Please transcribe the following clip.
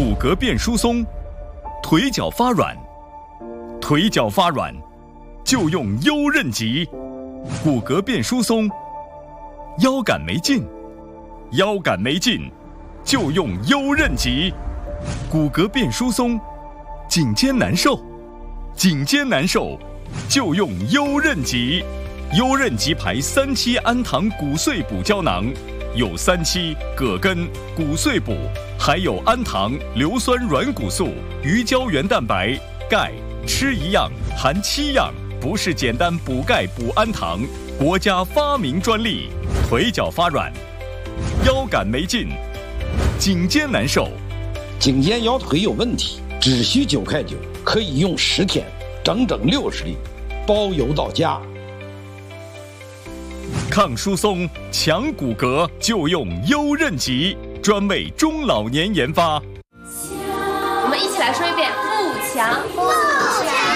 骨骼变疏松，腿脚发软，腿脚发软就用优韧脊；骨骼变疏松，腰杆没劲，腰杆没劲就用优韧脊；骨骼变疏松，颈肩难受，颈肩难受就用优韧脊。优韧脊牌3期氨糖骨碎补胶囊，有3期葛根、骨碎补，还有氨糖、硫酸软骨素、鱼胶原蛋白、钙，吃一样含7样，不是简单补钙补氨糖，国家发明专利。腿脚发软，腰杆没劲，颈肩难受， 颈肩腰腿有问题，只需9块9，可以用10天，整整60粒，包邮到家。 抗疏松、强骨骼就用优韧脊，专为中老年研发。 我们一起来说一遍：富强。